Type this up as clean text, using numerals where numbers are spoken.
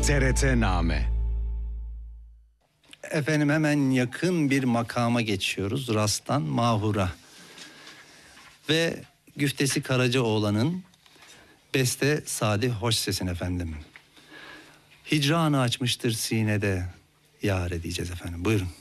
TRT-Name. Efendim hemen yakın bir makama geçiyoruz. Ras'tan Mahur'a. Ve güftesi Karacaoğlan'ın beste Sadi Hoşses'in efendim. Hicranı açmıştır sinede yâre diyeceğiz efendim. Buyurun.